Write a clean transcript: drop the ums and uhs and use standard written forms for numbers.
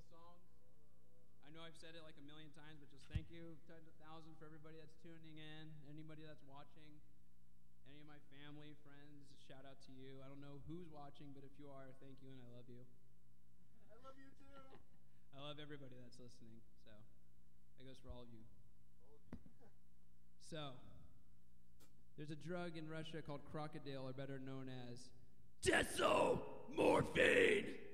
beautiful songs. I know I've said it like a million times, but just thank you times 1,000 for everybody that's tuning in, anybody that's watching, any of my family, friends, shout out to you. I don't know who's watching, but if you are, thank you and I love you. I love you too. I love everybody that's listening, so that goes for all of you. All of you. So, there's a drug in Russia called crocodile, or better known as desomorphine.